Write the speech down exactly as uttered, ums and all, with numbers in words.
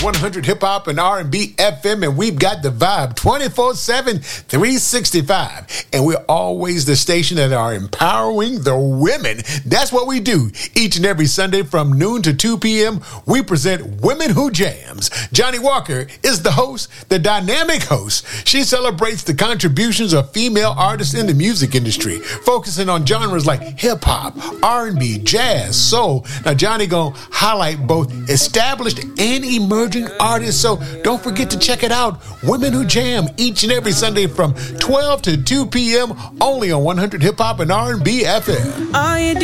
one hundred Hip Hop and R and B F M, and we've got the vibe twenty-four seven, three sixty-five. And we're always the station that are empowering the women. That's what we do. Each and every Sunday from noon to two p.m., we present Women Who Jams. Johnny Walker is the host, the dynamic host. She celebrates the contributions of female artists in the music industry, focusing on genres like hip hop, R and B, jazz, soul. Now, Johnny gonna highlight both established and emerging artists, so don't forget to check it out. Women Who Jam, each and every Sunday from twelve to two p.m. only on one hundred Hip Hop and R and B F M.